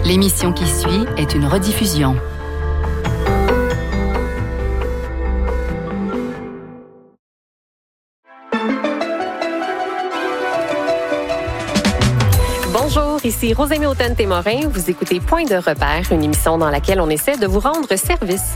L'émission qui suit est une rediffusion. Bonjour, ici Rosemée Automne-Témorin. Vous écoutez Point de repère, une émission dans laquelle on essaie de vous rendre service.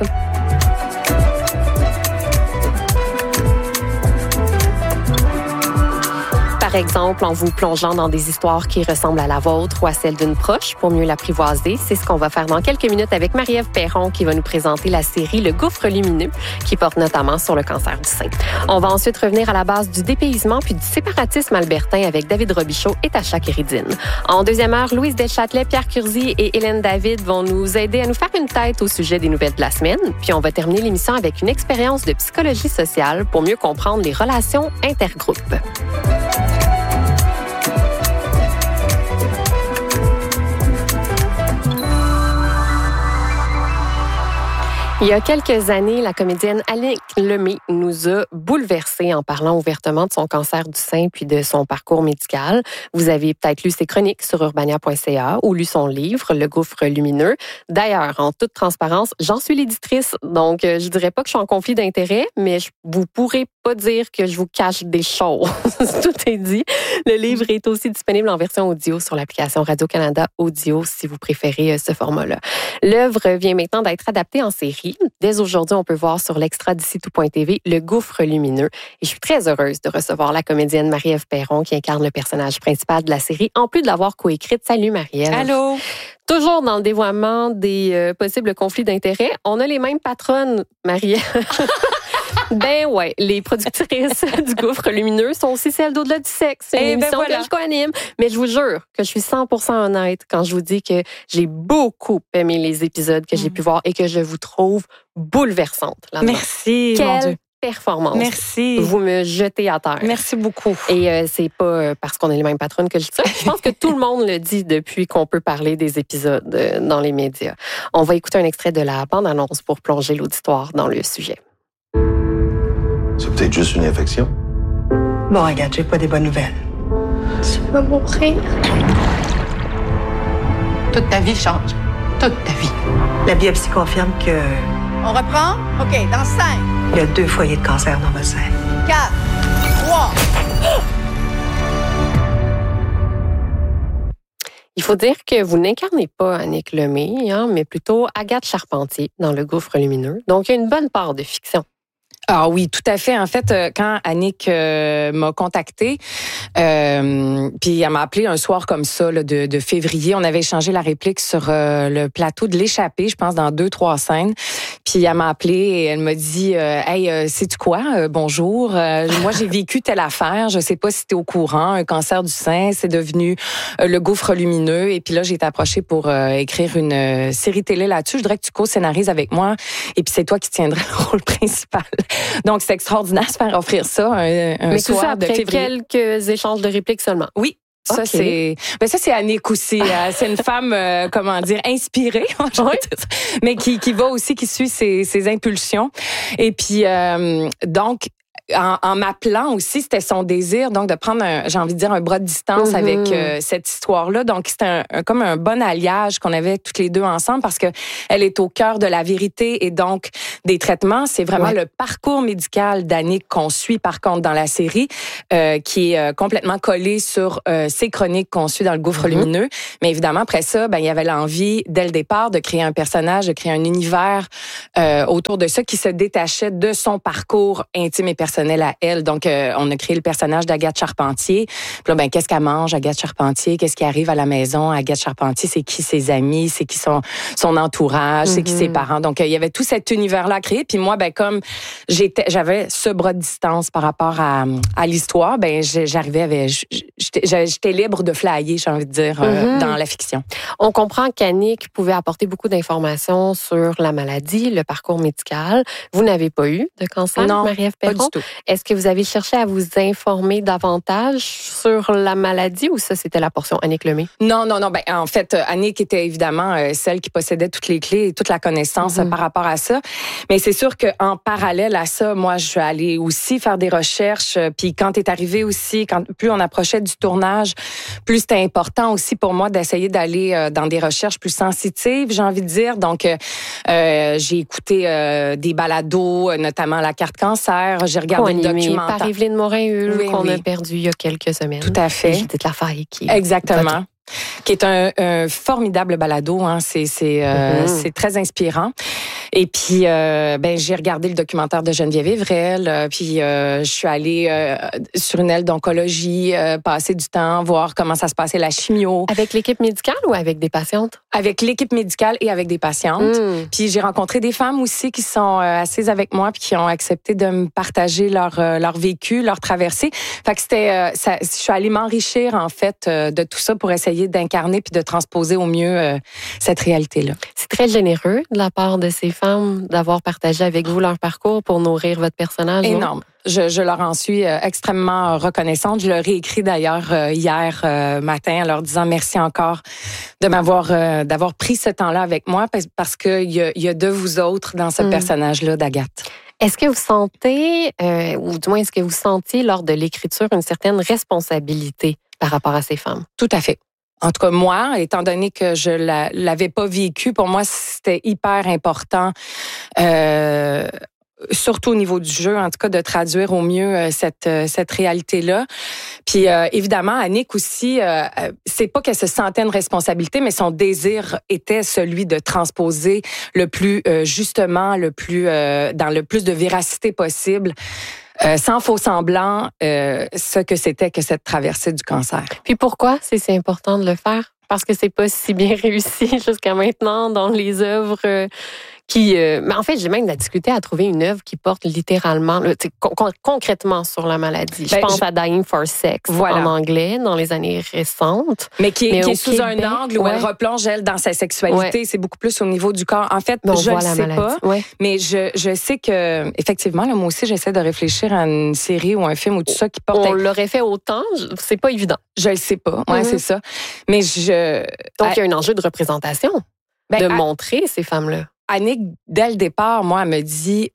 Par exemple, en vous plongeant dans des histoires qui ressemblent à la vôtre ou à celle d'une proche pour mieux l'apprivoiser. C'est ce qu'on va faire dans quelques minutes avec Marie-Ève Perron qui va nous présenter la série Le Gouffre lumineux qui porte notamment sur le cancer du sein. On va ensuite revenir à la base du dépaysement puis du séparatisme albertain avec David Robichaud et Tacha Kéridine. En deuxième heure, Louise Deschâtelet, Pierre Curzi et Hélène David vont nous aider à nous faire une tête au sujet des nouvelles de la semaine. Puis on va terminer l'émission avec une expérience de psychologie sociale pour mieux comprendre les relations intergroupes. Il y a quelques années, la comédienne Annick Lemay nous a bouleversés en parlant ouvertement de son cancer du sein puis de son parcours médical. Vous avez peut-être lu ses chroniques sur urbania.ca ou lu son livre, Le Gouffre lumineux. D'ailleurs, en toute transparence, j'en suis l'éditrice, donc je dirais pas que je suis en conflit d'intérêts, mais vous pourrez pas dire que je vous cache des choses. Tout est dit. Le livre est aussi disponible en version audio sur l'application Radio-Canada Audio si vous préférez ce format-là. L'œuvre vient maintenant d'être adaptée en série. Dès aujourd'hui, on peut voir sur l'extra d'ici tout.tv Le Gouffre lumineux. Et je suis très heureuse de recevoir la comédienne Marie-Ève Perron qui incarne le personnage principal de la série, en plus de l'avoir coécrite. Salut Marie-Ève. Allô. Toujours dans le dévoiement des possibles conflits d'intérêts, on a les mêmes patronnes, Marie-Ève. Ben ouais, les productrices du Gouffre lumineux sont aussi celles d'Au-delà du sexe. C'est une émission que je co-anime. Mais je vous jure que je suis 100% honnête quand je vous dis que j'ai beaucoup aimé les épisodes que j'ai pu voir et que je vous trouve bouleversante. Merci, Quelle mon Dieu. Performance. Merci. Vous me jetez à terre. Merci beaucoup. Et c'est pas parce qu'on est les mêmes patronnes que je dis ça. Je pense que tout le monde le dit depuis qu'on peut parler des épisodes dans les médias. On va écouter un extrait de la bande-annonce pour plonger l'auditoire dans le sujet. C'est peut-être juste une infection. Bon, regarde, j'ai pas des bonnes nouvelles. Tu vas mourir. Toute ta vie change. Toute ta vie. La biopsie confirme que On reprend? OK, dans 5, il y a 2 foyers de cancer dans votre sein. 4, 3. Il faut dire que vous n'incarnez pas Annick Lemay, mais plutôt Agathe Charpentier dans Le Gouffre lumineux. Donc, il y a une bonne part de fiction. Ah oui, tout à fait. En fait, quand Annick m'a contactée, puis elle m'a appelé un soir comme ça là, de février, on avait échangé la réplique sur le plateau de l'Échappée, je pense, dans 2-3 scènes. Puis elle m'a appelé et elle m'a dit hey, sais-tu quoi? Bonjour. Moi, j'ai vécu telle affaire. Je sais pas si tu es au courant. Un cancer du sein, c'est devenu le Gouffre lumineux. Et puis là, j'ai été approchée pour écrire une série télé là-dessus. Je voudrais que tu co-scénarises avec moi. Et puis c'est toi qui tiendrais le rôle principal. Donc, c'est extraordinaire de se faire offrir ça un mais soir tout ça de après février. quelques échanges de répliques seulement. Oui. Ça, okay. c'est Annick aussi. C'est une femme, inspirée, mais qui va aussi, qui suit ses impulsions. Et puis, donc, en m'appelant aussi, c'était son désir donc de prendre un bras de distance avec cette histoire-là. Donc c'était comme un bon alliage qu'on avait toutes les deux ensemble parce que elle est au cœur de la vérité et donc des traitements. C'est vraiment le parcours médical d'Annick qu'on suit par contre dans la série, qui est complètement collé sur ses chroniques qu'on suit dans Le Gouffre lumineux. Mais évidemment après ça, il y avait l'envie dès le départ de créer un personnage, de créer un univers autour de ça qui se détachait de son parcours intime et personnel à elle. Donc, on a créé le personnage d'Agathe Charpentier. Puis là, qu'est-ce qu'elle mange, Agathe Charpentier? Qu'est-ce qui arrive à la maison? Agathe Charpentier, c'est qui ses amis? C'est qui son entourage? C'est qui ses parents? Donc, il y avait tout cet univers-là à créer. Puis moi, comme j'avais ce bras de distance par rapport à l'histoire, j'arrivais j'étais libre de flyer, j'ai envie de dire, dans la fiction. On comprend qu'Annick pouvait apporter beaucoup d'informations sur la maladie, le parcours médical. Vous n'avez pas eu de cancer, non, Marie-Ève Perron? Pas du tout. Est-ce que vous avez cherché à vous informer davantage sur la maladie ou ça, c'était la portion Annick Lemay? Non. Ben, en fait, Annick était évidemment celle qui possédait toutes les clés et toute la connaissance par rapport à ça. Mais c'est sûr qu'en parallèle à ça, moi, je suis allée aussi faire des recherches. Puis quand est arrivé aussi, plus on approchait du tournage, plus c'était important aussi pour moi d'essayer d'aller dans des recherches plus sensitives, j'ai envie de dire. Donc, j'ai écouté des balados, notamment La carte cancer. J'ai regardé le documentaire. Par Évelyne Morin-Hul, qu'on a perdu il y a quelques semaines. Tout à fait. Judith Lafaille qui... Exactement. Qui est un formidable balado. Hein. C'est très inspirant. Et puis, j'ai regardé le documentaire de Geneviève Evrel. Puis, je suis allée sur une aile d'oncologie, passer du temps, voir comment ça se passait, la chimio. Avec l'équipe médicale ou avec des patientes? Avec l'équipe médicale et avec des patientes. Puis, j'ai rencontré des femmes aussi qui sont assises avec moi puis qui ont accepté de me partager leur vécu, leur traversée. Fait que je suis allée m'enrichir, en fait, de tout ça pour essayer d'incarner puis de transposer au mieux cette réalité-là. C'est très généreux de la part de ces femmes d'avoir partagé avec vous leur parcours pour nourrir votre personnage. Énorme. Je leur en suis extrêmement reconnaissante. Je leur ai écrit d'ailleurs hier matin en leur disant merci encore de d'avoir pris ce temps-là avec moi parce qu'il y a de vous autres dans ce personnage-là d'Agathe. Est-ce que vous sentez, ou du moins est-ce que vous sentiez lors de l'écriture une certaine responsabilité par rapport à ces femmes? Tout à fait. En tout cas, moi, étant donné que je l'avais pas vécu, pour moi, c'était hyper important, surtout au niveau du jeu, en tout cas, de traduire au mieux cette réalité-là. Puis, évidemment, Annick aussi, c'est pas qu'elle se sentait une responsabilité, mais son désir était celui de transposer le plus justement, le plus dans le plus de véracité possible. Sans faux semblant, ce que c'était que cette traversée du cancer. Puis pourquoi c'est important de le faire? Parce que c'est pas si bien réussi jusqu'à maintenant dans les œuvres mais en fait, j'ai même discuté à trouver une œuvre qui porte littéralement, concrètement sur la maladie. Je pense à Dying for Sex en anglais dans les années récentes. Mais qui est sous un angle où elle replonge, elle, dans sa sexualité. Ouais. C'est beaucoup plus au niveau du corps. En fait, je ne sais pas, mais je sais que, effectivement, là, moi aussi, j'essaie de réfléchir à une série ou un film ou tout ça qui porte... On l'aurait fait autant, c'est pas évident. Je le sais pas, c'est ça. Mais donc, il y a un enjeu de représentation, de montrer ces femmes-là. Annick, dès le départ, moi, elle me dit,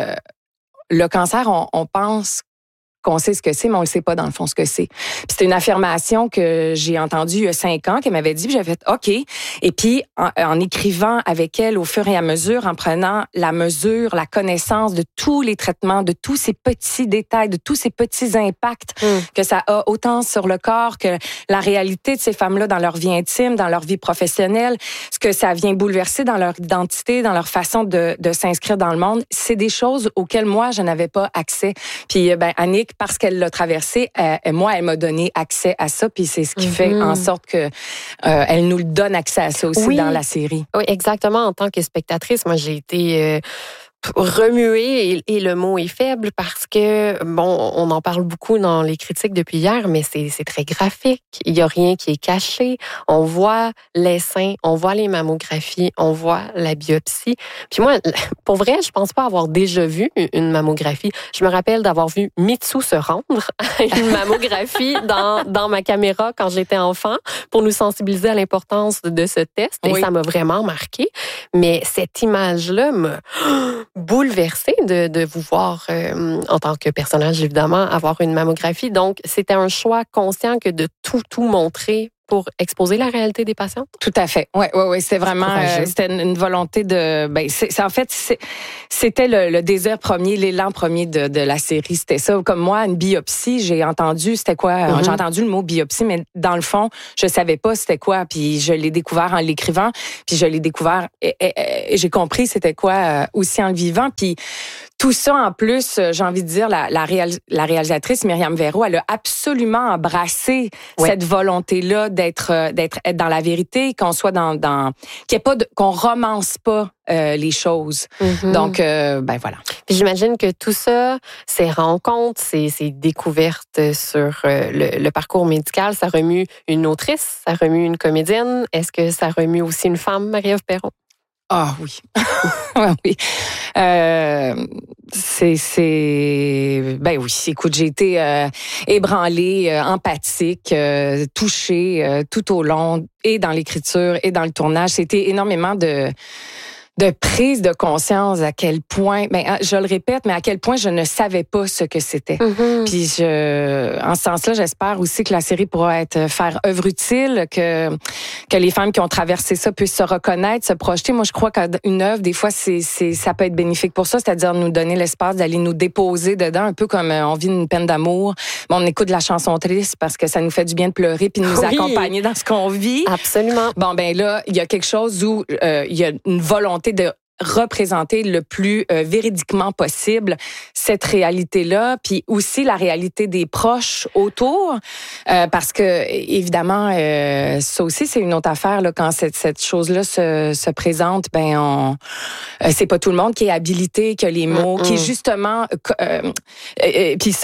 le cancer, on pense qu'on sait ce que c'est, mais on ne sait pas dans le fond ce que c'est. Puis c'était une affirmation que j'ai entendue il y a 5 ans, qu'elle m'avait dit, puis j'avais fait OK. Et puis, en écrivant avec elle au fur et à mesure, en prenant la mesure, la connaissance de tous les traitements, de tous ces petits détails, de tous ces petits impacts que ça a autant sur le corps que la réalité de ces femmes-là dans leur vie intime, dans leur vie professionnelle, ce que ça vient bouleverser dans leur identité, dans leur façon de s'inscrire dans le monde, c'est des choses auxquelles moi, je n'avais pas accès. Puis, Annick, parce qu'elle l'a traversé, moi, elle m'a donné accès à ça, puis c'est ce qui fait en sorte que elle nous donne accès à ça aussi dans la série. Oui, exactement. En tant que spectatrice, moi, j'ai été remuée et le mot est faible parce que, on en parle beaucoup dans les critiques depuis hier, mais c'est très graphique. Il n'y a rien qui est caché. On voit les seins, on voit les mammographies, on voit la biopsie. Puis moi, pour vrai, je pense pas avoir déjà vu une mammographie. Je me rappelle d'avoir vu Mitsou se rendre à une mammographie dans ma caméra quand j'étais enfant pour nous sensibiliser à l'importance de ce test. Et ça m'a vraiment marqué. Mais cette image-là m'a bouleversée de vous voir en tant que personnage, évidemment, avoir une mammographie. Donc, c'était un choix conscient que de tout montrer pour exposer la réalité des patientes? Tout à fait. Oui. C'est vraiment, c'était une volonté de, c'était le désir premier, l'élan premier de la série. C'était ça. Comme moi, une biopsie, j'ai entendu, c'était quoi? J'ai entendu le mot biopsie, mais dans le fond, je savais pas c'était quoi. Puis je l'ai découvert en l'écrivant. Puis je l'ai découvert et j'ai compris c'était quoi aussi en le vivant. Puis tout ça, en plus, j'ai envie de dire, la réalisatrice Myriam Verreault, elle a absolument embrassé cette volonté-là d'être dans la vérité, qu'on soit dans qu'il y ait pas qu'on romance pas les choses. Donc, voilà. Puis j'imagine que tout ça, ces rencontres, ces découvertes sur le parcours médical, ça remue une autrice, ça remue une comédienne. Est-ce que ça remue aussi une femme, Marie-Ève Perron? Ah oui. Oui. Ben oui, écoute, j'ai été ébranlée, empathique, touchée tout au long, et dans l'écriture et dans le tournage. C'était énormément de prise de conscience à quel point, je le répète, mais à quel point je ne savais pas ce que c'était. Mm-hmm. Puis en ce sens-là, j'espère aussi que la série pourra faire œuvre utile, que les femmes qui ont traversé ça puissent se reconnaître, se projeter. Moi, je crois qu'une œuvre, des fois, ça peut être bénéfique pour ça, c'est-à-dire nous donner l'espace d'aller nous déposer dedans, un peu comme on vit une peine d'amour. On écoute de la chanson triste parce que ça nous fait du bien de pleurer puis de nous accompagner dans ce qu'on vit. Absolument. Bon, ben là, il y a quelque chose où il y a une volonté de représenter le plus véridiquement possible cette réalité-là, puis aussi la réalité des proches autour, parce que évidemment, ça aussi c'est une autre affaire là, quand cette chose-là se présente, c'est pas tout le monde qui est habilité, qui a les mots, qui justement, puis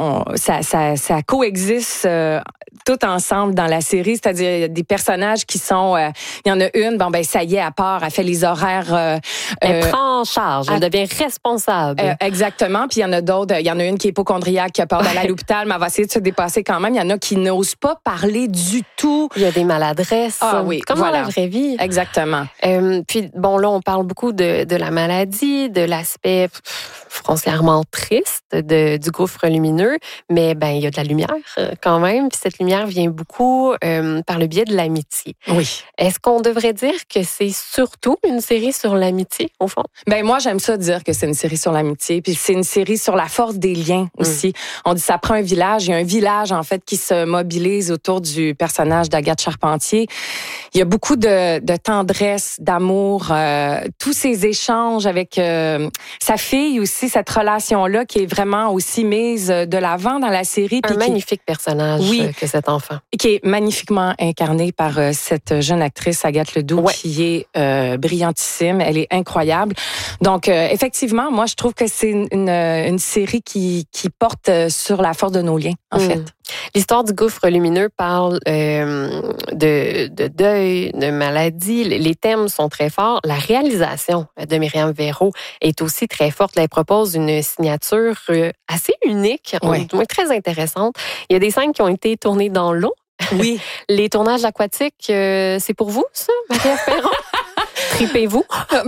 ça coexiste tout ensemble dans la série, c'est-à-dire il y a des personnages qui sont, il y en a une, ça y est, à part, elle fait les horaires. Elle prend en charge, elle devient responsable. Exactement. Puis il y en a d'autres. Il y en a une qui est hypochondriaque, qui a peur d'aller à l'hôpital, mais elle va essayer de se dépasser quand même. Il y en a qui n'osent pas parler du tout. Il y a des maladresses. Ah oui, comme dans la vraie vie. Exactement. Puis bon, là, on parle beaucoup de la maladie, de l'aspect foncièrement triste du gouffre lumineux, mais il y a de la lumière quand même. Puis cette lumière vient beaucoup par le biais de l'amitié. Oui. Est-ce qu'on devrait dire que c'est surtout une série sur l'amitié, au fond? Moi, j'aime ça dire que c'est une série sur l'amitié, puis c'est une série sur la force des liens aussi. On dit ça prend un village. Il y a un village, en fait, qui se mobilise autour du personnage d'Agathe Charpentier. Il y a beaucoup de tendresse, d'amour, tous ces échanges avec sa fille aussi, cette relation-là qui est vraiment aussi mise de l'avant dans la série. Un magnifique personnage que cet enfant. Qui est magnifiquement incarné par cette jeune actrice, Agathe Ledoux, qui est brillantissime. Elle est incroyable. Donc, effectivement, moi, je trouve que c'est une série qui porte sur la force de nos liens, en fait. L'histoire du gouffre lumineux parle de deuil, de maladie. Les thèmes sont très forts. La réalisation de Myriam Véraud est aussi très forte. Elle propose une signature assez unique, du moins très intéressante. Il y a des scènes qui ont été tournées dans l'eau. Oui. Les tournages aquatiques, c'est pour vous, ça, Marie-Ève Perron? Tripez-vous?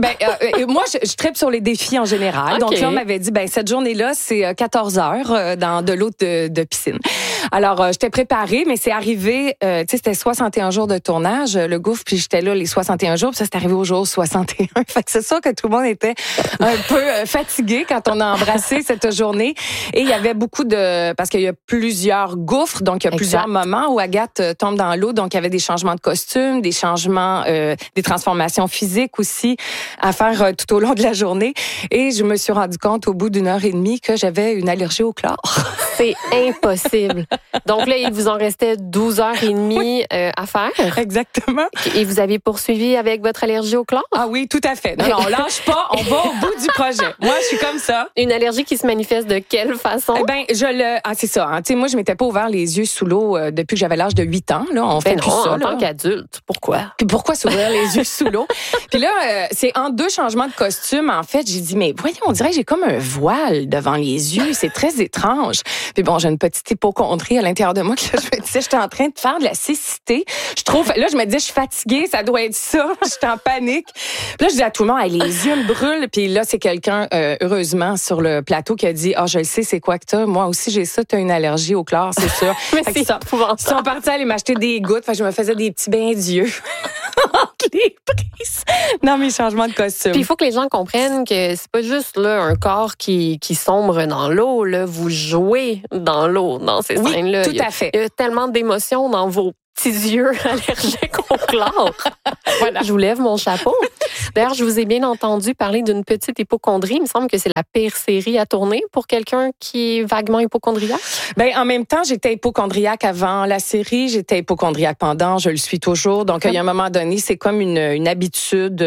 Moi, je tripe sur les défis en général. Okay. Donc là, on m'avait dit, cette journée-là, c'est 14 heures dans de l'eau de piscine. Alors, j'étais préparée, mais c'est arrivé, c'était 61 jours de tournage, le gouffre, puis j'étais là les 61 jours, puis ça, c'est arrivé au jour 61. Fait que c'est sûr que tout le monde était un peu fatigué quand on a embrassé cette journée. Et il y avait beaucoup parce qu'il y a plusieurs gouffres, donc il y a plusieurs moments où Agathe tombe dans l'eau, donc il y avait des changements de costume, des changements, des transformations physiques aussi à faire tout au long de la journée. Et je me suis rendu compte au bout d'1h30 que j'avais une allergie au chlore. C'est impossible. Donc là, il vous en restait 12h30 à faire. Exactement. Et vous avez poursuivi avec votre allergie au chlore? Ah oui, tout à fait. Non, on lâche pas, on va au bout du projet. Moi, je suis comme ça. Une allergie qui se manifeste de quelle façon? C'est ça. Hein. Tu sais, moi, je m'étais pas ouvert les yeux sous l'eau depuis que j'avais l'âge de 8 ans. Là, on fait plus ça. En tant qu'adulte, pourquoi? Pourquoi s'ouvrir les yeux sous l'eau? Puis là, c'est en 2 changements de costume, en fait, j'ai dit, mais voyons, on dirait que j'ai comme un voile devant les yeux. C'est très étrange. Puis bon, j'ai une petite hypochondrie à l'intérieur de moi que là, je me disais, j'étais en train de faire de la cécité. Là, je me disais, je suis fatiguée, ça doit être ça. J'étais en panique. Puis là, je dis à tout le monde, les yeux me brûlent. Puis là, c'est quelqu'un, heureusement, sur le plateau qui a dit, je le sais, c'est quoi que t'as? Moi aussi, j'ai ça, t'as une allergie au chlore, c'est sûr. Mais c'est ça. Ils sont partis aller m'acheter des gouttes. Fait que je me faisais des petits bains d'yeux entre les prises dans mes changements de costume. Puis il faut que les gens comprennent que c'est pas juste là un corps qui sombre dans l'eau. Là, vous jouez dans l'eau dans ces scènes-là. Tout à fait. Il y a tellement d'émotions dans vos petits yeux allergiques au chlore. Voilà. Je vous lève mon chapeau. D'ailleurs, je vous ai bien entendu parler d'une petite hypochondrie. Il me semble que c'est la pire série à tourner pour quelqu'un qui est vaguement hypochondriaque. En même temps, j'étais hypochondriaque avant la série, j'étais hypochondriaque pendant, je le suis toujours. Donc, il y a un moment donné, c'est comme une habitude,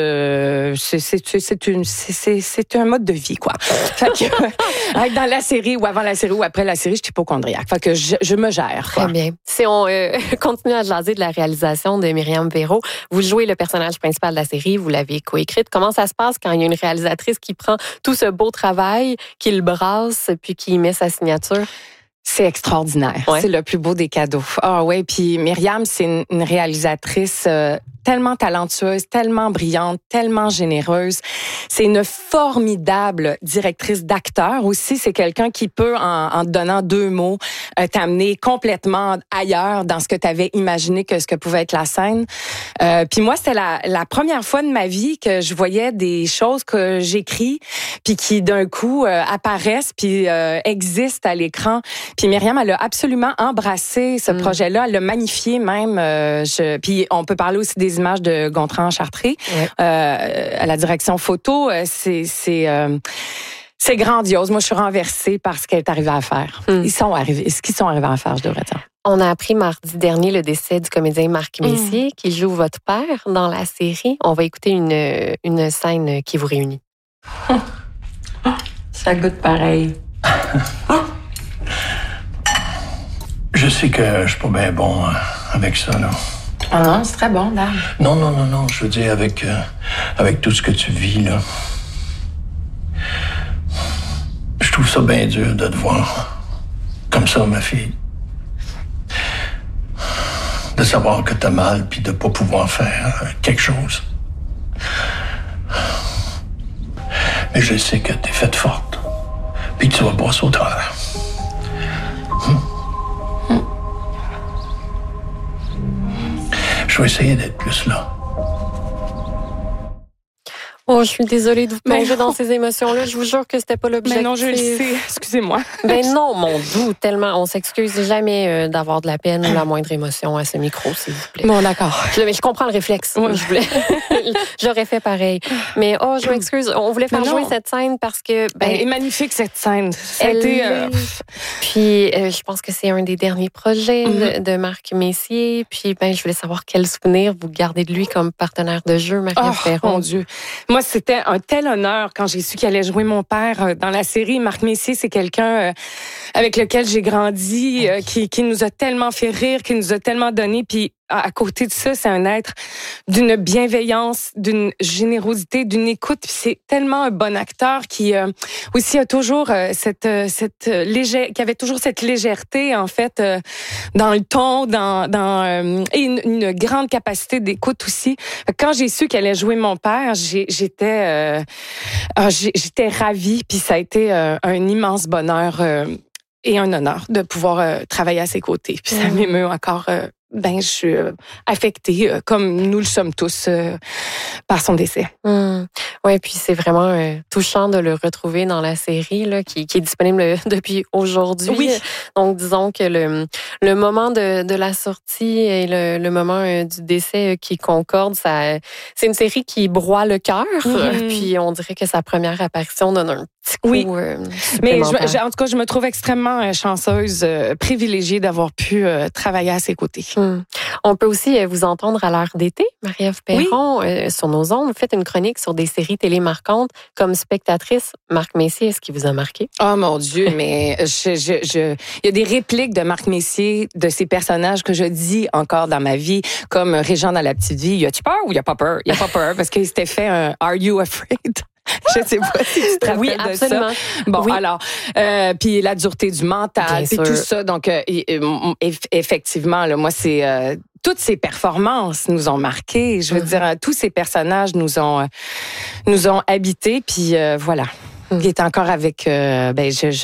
c'est un mode de vie, quoi. Fait que, dans la série ou avant la série ou après la série, j'étais hypochondriaque. Fait que je me gère, quoi. Très bien. Si on continue à jaser de la réalisation de Myriam Véraud, vous jouez le personnage principal de la série, vous l'avez coécrit écrite. Comment ça se passe quand il y a une réalisatrice qui prend tout ce beau travail, qui le brasse, puis qui y met sa signature? C'est extraordinaire. Ouais. C'est le plus beau des cadeaux. Ah ouais, puis Myriam, c'est une réalisatrice tellement talentueuse, tellement brillante, tellement généreuse. C'est une formidable directrice d'acteurs aussi. C'est quelqu'un qui peut, en te donnant 2 mots, t'amener complètement ailleurs dans ce que tu avais imaginé que ce que pouvait être la scène. Puis moi, c'était la première fois de ma vie que je voyais des choses que j'écris, puis qui d'un coup apparaissent, puis existent à l'écran. Puis Myriam, elle a absolument embrassé ce projet-là. Elle l'a magnifié même. Puis on peut parler aussi des images de Gontran-Chartré à la direction photo. C'est grandiose. Moi, je suis renversée par ce qu'elle est arrivée à faire. Ce qu'ils sont arrivés à faire, je devrais dire. On a appris mardi dernier le décès du comédien Marc Messier qui joue votre père dans la série. On va écouter une scène qui vous réunit. Ça goûte pareil. Je sais que je suis pas bien bon avec ça, là. Ah non, c'est très bon, Dan. Non. Je veux dire, avec tout ce que tu vis, là. Je trouve ça bien dur de te voir comme ça, ma fille. De savoir que t'as mal, puis de pas pouvoir faire quelque chose. Mais je sais que t'es faite forte, puis que tu vas passer au travers. Je vais essayer d'être plus là. Oh, je suis désolée de vous plonger dans ces émotions-là. Je vous jure que c'était pas l'objectif. Mais non, je le sais. Excusez-moi. Ben non, mon doux, tellement. On s'excuse jamais d'avoir de la peine ou la moindre émotion à ce micro, s'il vous plaît. Bon, d'accord. Mais je comprends le réflexe. Ouais. J'aurais fait pareil. Mais je m'excuse. On voulait faire jouer cette scène parce que... Elle est magnifique, cette scène. Puis, je pense que c'est un des derniers projets de Marc Messier. Puis, je voulais savoir quel souvenir vous gardez de lui comme partenaire de jeu, Marie-Ève Perron. Mon Dieu. Moi, c'était un tel honneur quand j'ai su qu'il allait jouer mon père dans la série. Marc Messier, c'est quelqu'un avec lequel j'ai grandi, qui nous a tellement fait rire, qui nous a tellement donné. Puis à côté de ça, c'est un être d'une bienveillance, d'une générosité, d'une écoute. Puis c'est tellement un bon acteur qui aussi a toujours qui avait toujours cette légèreté en fait dans le ton, et une grande capacité d'écoute aussi. Quand j'ai su qu'elle allait jouer mon père, j'étais ravie. Puis ça a été un immense bonheur et un honneur de pouvoir travailler à ses côtés. Puis ça m'émeut encore. Je suis affectée, comme nous le sommes tous, par son décès. Oui, puis c'est vraiment touchant de le retrouver dans la série là, qui est disponible depuis aujourd'hui. Oui. Donc, disons que le moment de la sortie et le moment du décès qui concorde, c'est une série qui broie le cœur. Puis on dirait que sa première apparition donne un petit coup mais en tout cas, je me trouve extrêmement chanceuse, privilégiée d'avoir pu travailler à ses côtés. On peut aussi vous entendre à l'heure d'été, Marie-Ève Perron, sur nos ondes. Vous faites une chronique sur des séries télé marquantes. Comme spectatrice, Marc Messier, est-ce qui vous a marqué? Oh mon Dieu, mais il y a des répliques de Marc Messier, de ses personnages que je dis encore dans ma vie, comme Régent dans La Petite Vie. Y a-tu peur ou y a pas peur? Y a pas peur parce qu'il s'était fait un Are You Afraid? Je sais pas si tu te rappelles de absolument. ça. Bon, alors, puis la dureté du mental, puis tout ça. Donc, effectivement, là, moi, c'est toutes ces performances nous ont marqués. Je veux dire, tous ces personnages nous ont habités. Puis voilà. Il est encore avec... on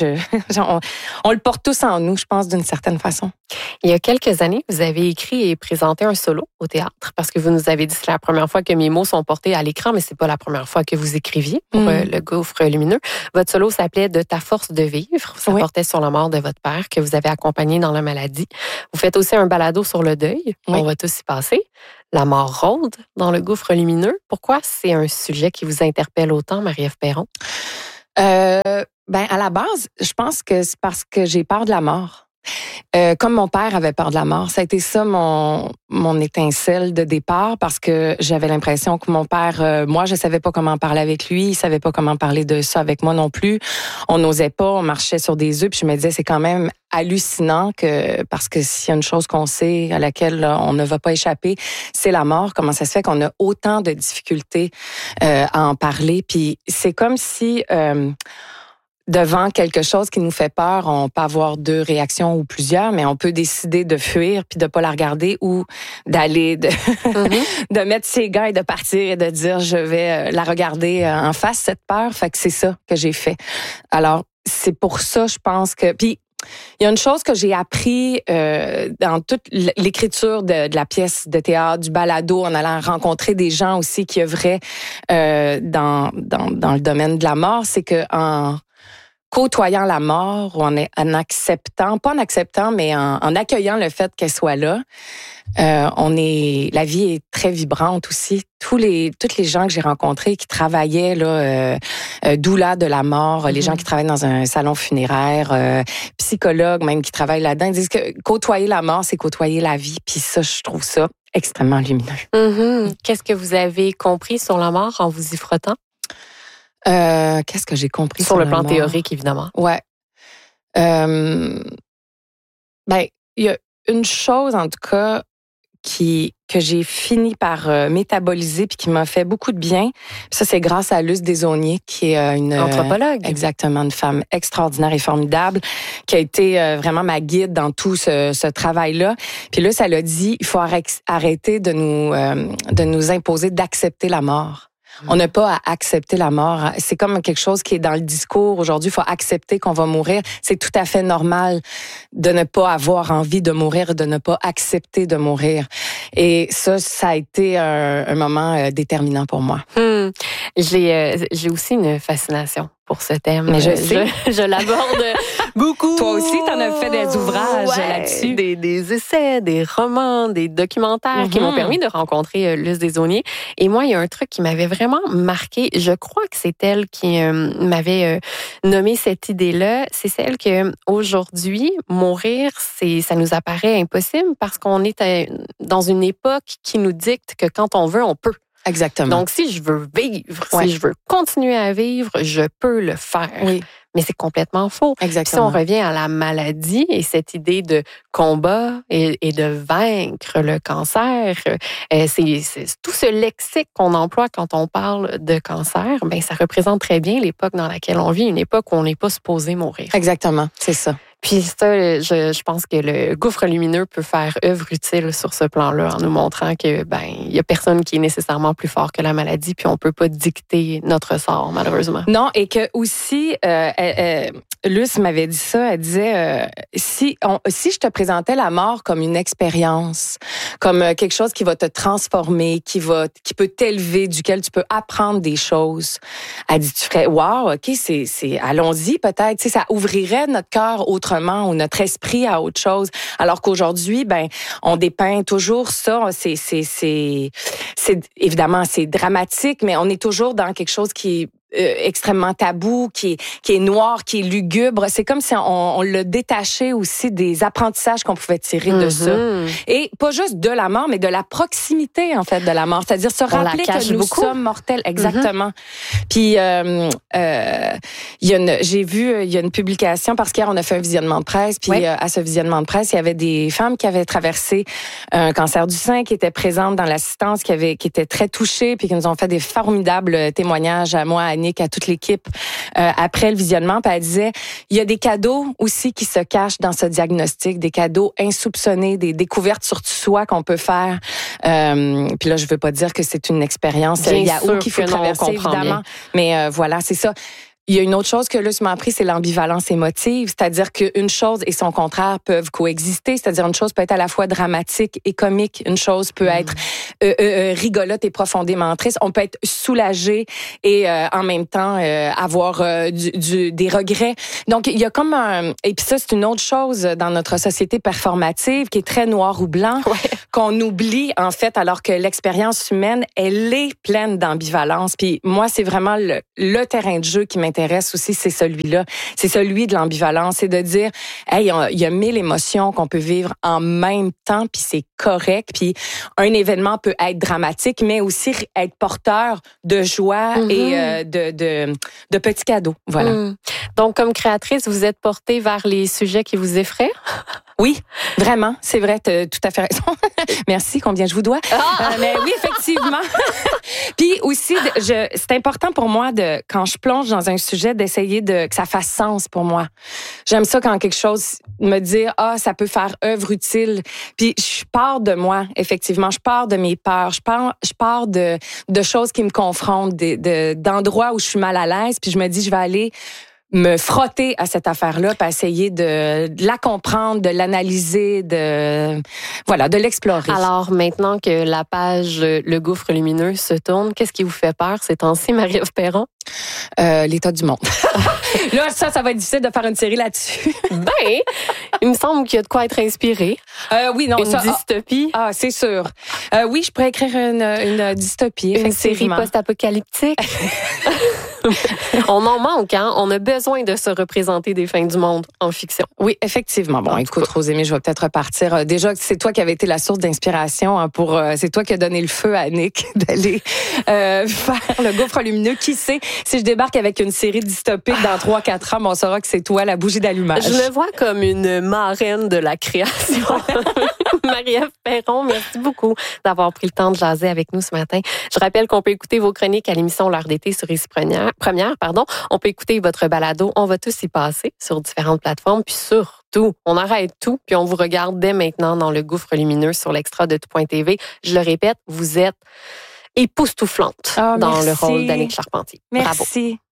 le porte tous en nous, je pense, d'une certaine façon. Il y a quelques années, vous avez écrit et présenté un solo au théâtre parce que vous nous avez dit que c'est la première fois que mes mots sont portés à l'écran, mais c'est pas la première fois que vous écriviez pour Le Gouffre lumineux. Votre solo s'appelait « De ta force de vivre ». Ça portait sur la mort de votre père que vous avez accompagné dans la maladie. Vous faites aussi un balado sur le deuil. On va tous y passer. La mort rôde dans Le Gouffre lumineux. Pourquoi c'est un sujet qui vous interpelle autant, Marie-Ève Perron? À la base, je pense que c'est parce que j'ai peur de la mort. Comme mon père avait peur de la mort, ça a été ça mon étincelle de départ parce que j'avais l'impression que mon père, moi, je savais pas comment parler avec lui, il savait pas comment parler de ça avec moi non plus. On n'osait pas, on marchait sur des œufs, puis je me disais c'est quand même hallucinant parce que s'il y a une chose qu'on sait à laquelle on ne va pas échapper, c'est la mort. Comment ça se fait qu'on a autant de difficultés à en parler? Puis c'est comme si devant quelque chose qui nous fait peur, on peut avoir 2 réactions ou plusieurs, mais on peut décider de fuir puis de pas la regarder ou d'aller, de mettre ses gants et de partir et de dire je vais la regarder en face, cette peur. Fait que c'est ça que j'ai fait. Alors, c'est pour ça, je pense que... Puis, il y a une chose que j'ai appris dans toute l'écriture de la pièce de théâtre, du balado, en allant rencontrer des gens aussi qui œuvraient dans le domaine de la mort, c'est que en côtoyant la mort, ou en acceptant, pas en acceptant, mais en accueillant le fait qu'elle soit là, la vie est très vibrante aussi. Toutes les gens que j'ai rencontrés qui travaillaient là, doula de la mort, les gens qui travaillent dans un salon funéraire, psychologues même qui travaillent là-dedans, ils disent que côtoyer la mort, c'est côtoyer la vie. Puis ça, je trouve ça extrêmement lumineux. Qu'est-ce que vous avez compris sur la mort en vous y frottant? Qu'est-ce que j'ai compris sur le plan théorique, évidemment? Ouais. Ben, il y a une chose, en tout cas, que j'ai fini par métaboliser puis qui m'a fait beaucoup de bien. Ça, c'est grâce à Luce Desaulniers, qui est une anthropologue. Exactement, une femme extraordinaire et formidable, qui a été vraiment ma guide dans tout ce travail-là. Puis Luce, elle a dit, il faut arrêter de nous imposer d'accepter la mort. On n'a pas à accepter la mort. C'est comme quelque chose qui est dans le discours aujourd'hui. Il faut accepter qu'on va mourir. C'est tout à fait normal de ne pas avoir envie de mourir, de ne pas accepter de mourir. Et ça a été un moment déterminant pour moi. J'ai aussi une fascination pour ce thème. Mais je sais. Je l'aborde beaucoup. Toi aussi, t'en as fait des ouvrages là-dessus. Des essais, des romans, des documentaires qui m'ont permis de rencontrer Luce Desaulniers. Et moi, il y a un truc qui m'avait vraiment marqué. Je crois que c'est elle qui m'avait nommé cette idée-là. C'est celle que aujourd'hui, mourir, ça nous apparaît impossible parce qu'on est dans une époque qui nous dicte que quand on veut, on peut. Exactement. Donc, si je veux vivre, si je veux continuer à vivre, je peux le faire. Oui. Mais c'est complètement faux. Exactement. Si on revient à la maladie et cette idée de combat et de vaincre le cancer, c'est tout ce lexique qu'on emploie quand on parle de cancer, ben ça représente très bien l'époque dans laquelle on vit, une époque où on n'est pas supposé mourir. Exactement, c'est ça. Puis ça, je pense que le gouffre lumineux peut faire œuvre utile sur ce plan-là en nous montrant que il y a personne qui est nécessairement plus fort que la maladie, puis on peut pas dicter notre sort malheureusement. Non, et que aussi Luce m'avait dit ça, elle disait si je te présentais la mort comme une expérience, comme quelque chose qui va te transformer, qui peut t'élever, duquel tu peux apprendre des choses. Elle dit tu ferais wow, OK, c'est allons-y peut-être, tu sais ça ouvrirait notre cœur autrement ou notre esprit à autre chose. Alors qu'aujourd'hui, on dépeint toujours ça. C'est évidemment, c'est dramatique, mais on est toujours dans quelque chose qui est extrêmement tabou, qui est noir, qui est lugubre. C'est comme si on l'a détaché aussi des apprentissages qu'on pouvait tirer de ça. Et pas juste de la mort, mais de la proximité, en fait, de la mort. C'est-à-dire se rappeler que nous sommes mortels. Exactement. Puis, j'ai vu, il y a une publication, parce qu'hier, on a fait un visionnement de presse, puis à ce visionnement de presse, il y avait des femmes qui avaient traversé un cancer du sein, qui étaient présentes dans l'assistance, qui étaient très touchées, puis qui nous ont fait des formidables témoignages à moi, à Nick, à toute l'équipe après le visionnement. Puis elle disait, il y a des cadeaux aussi qui se cachent dans ce diagnostic, des cadeaux insoupçonnés, des découvertes sur soi qu'on peut faire. Puis là, je veux pas dire que c'est une expérience Yahoo qu'il faut traverser, évidemment. Mais voilà, c'est ça. Il y a une autre chose que Luce m'a appris, c'est l'ambivalence émotive. C'est-à-dire qu'une chose et son contraire peuvent coexister. C'est-à-dire une chose peut être à la fois dramatique et comique. Une chose peut être rigolote et profondément triste. On peut être soulagé et en même temps avoir des regrets. Donc, il y a comme et puis ça, c'est une autre chose dans notre société performative qui est très noir ou blanc, qu'on oublie en fait, alors que l'expérience humaine, elle est pleine d'ambivalence. Puis moi, c'est vraiment le terrain de jeu qui m'intéresse m'intéresse aussi, c'est celui-là. C'est celui de l'ambivalence. C'est de dire, hey, il y a 1000 émotions qu'on peut vivre en même temps, puis c'est correct. Puis un événement peut être dramatique, mais aussi être porteur de joie et de petits cadeaux. Voilà. Donc, comme créatrice, vous êtes portée vers les sujets qui vous effraient? Oui, vraiment, c'est vrai, tu as tout à fait raison. Merci, combien je vous dois. Mais oui, effectivement. Puis aussi, c'est important pour moi quand je plonge dans un sujet, d'essayer que ça fasse sens pour moi. J'aime ça quand quelque chose me dit ça peut faire œuvre utile. Puis je pars de moi, effectivement, je pars de mes peurs, je pars de choses qui me confrontent, d'endroits où je suis mal à l'aise, puis je me dis je vais aller me frotter à cette affaire-là, puis essayer de la comprendre, de l'analyser, de l'explorer. Alors, maintenant que la page Le Gouffre lumineux se tourne, qu'est-ce qui vous fait peur ces temps-ci, Marie-Ève Perron? L'état du monde. Là, ça va être difficile de faire une série là-dessus. Il me semble qu'il y a de quoi être inspiré. Oui, non, une dystopie. C'est sûr. Oui, je pourrais écrire une dystopie, une série post-apocalyptique. On en manque, hein? On a besoin de se représenter des fins du monde en fiction. Oui, effectivement. Bon, écoute, Rosémie, je vais peut-être repartir. Déjà, c'est toi qui avais été la source d'inspiration c'est toi qui as donné le feu à Nick d'aller faire Le Gouffre lumineux. Qui sait, si je débarque avec une série dystopique dans 3-4 ans, on saura que c'est toi, la bougie d'allumage. Je me vois comme une marraine de la création. Marie-Ève Perron, merci beaucoup d'avoir pris le temps de jaser avec nous ce matin. Je rappelle qu'on peut écouter vos chroniques à l'émission L'heure d'été sur Ici Première. On peut écouter votre balado. On va tous y passer sur différentes plateformes. Puis surtout, on arrête tout, puis on vous regarde dès maintenant dans Le Gouffre lumineux sur l'extra de tout.tv. Je le répète, vous êtes époustouflante dans le rôle d'Annick Charpentier. Merci. Bravo.